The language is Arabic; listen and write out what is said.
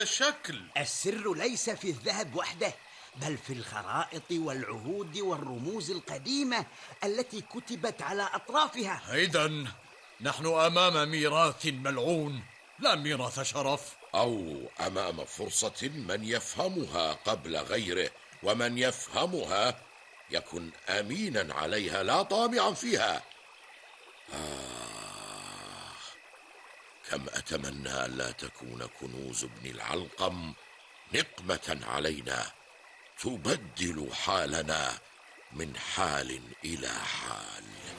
الشكل. السر ليس في الذهب وحده، بل في الخرائط والعهود والرموز القديمة التي كتبت على أطرافها. إذن نحن أمام ميراث ملعون، لا ميراث شرف. أو أمام فرصة من يفهمها قبل غيره، ومن يفهمها يكن أمينا عليها لا طامعا فيها. كم أتمنى ألا تكون كنوز ابن العلقم نقمة علينا تبدل حالنا من حال إلى حال.